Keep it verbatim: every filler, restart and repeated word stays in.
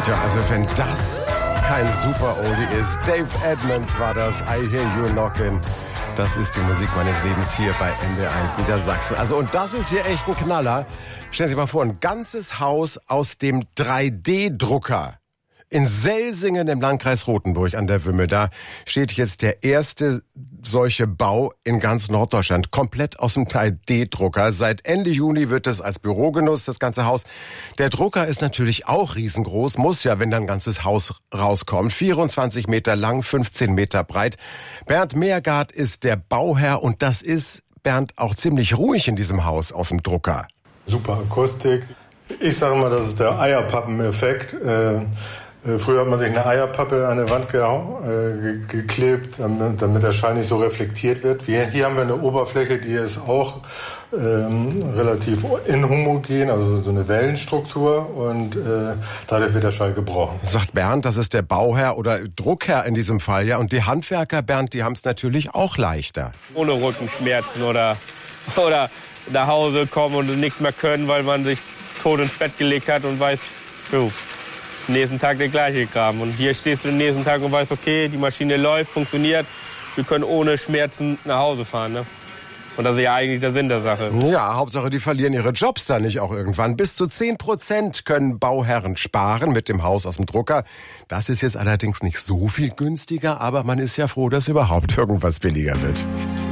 Ja, also wenn das kein super Oldie ist. Dave Edmunds war das. I Hear You Knockin'. Das ist die Musik meines Lebens hier bei N D R eins Niedersachsen. Also und das ist hier echt ein Knaller. Stellen Sie sich mal vor, ein ganzes Haus aus dem drei D Drucker. In Selsingen im Landkreis Rothenburg an der Wümme, da steht jetzt der erste solche Bau in ganz Norddeutschland, komplett aus dem drei D Drucker. Seit Ende Juni wird es als Büro genutzt, das ganze Haus. Der Drucker ist natürlich auch riesengroß, muss ja, wenn dann ein ganzes Haus rauskommt. vierundzwanzig Meter lang, fünfzehn Meter breit. Bernd Meergart ist der Bauherr und das ist, Bernd, auch ziemlich ruhig in diesem Haus aus dem Drucker. Super Akustik. Ich sage mal, das ist der Eierpappen-Effekt. Äh Früher hat man sich eine Eierpappe an die Wand ge- äh, geklebt, damit, damit der Schall nicht so reflektiert wird. Wir, hier haben wir eine Oberfläche, die ist auch ähm, relativ inhomogen, also so eine Wellenstruktur und äh, dadurch wird der Schall gebrochen. Sagt Bernd, das ist der Bauherr oder Druckherr in diesem Fall, ja. Und die Handwerker, Bernd, die haben es natürlich auch leichter. Ohne Rückenschmerzen oder, oder nach Hause kommen und nichts mehr können, weil man sich tot ins Bett gelegt hat und weiß, jo, nächsten Tag der gleiche Kram. Und hier stehst du den nächsten Tag und weißt, okay, die Maschine läuft, funktioniert. Wir können ohne Schmerzen nach Hause fahren. Ne? Und das ist ja eigentlich der Sinn der Sache. Ja, Hauptsache, die verlieren ihre Jobs dann nicht auch irgendwann. Bis zu zehn Prozent können Bauherren sparen mit dem Haus aus dem Drucker. Das ist jetzt allerdings nicht so viel günstiger, aber man ist ja froh, dass überhaupt irgendwas billiger wird.